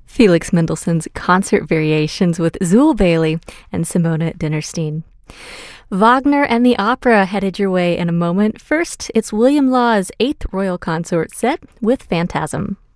Felix Mendelssohn's Concert Variations with Zuhl Bailey and Simona Dinnerstein. Wagner and the opera headed your way in a moment. First, it's William Law's Eighth Royal Consort set with Phantasm.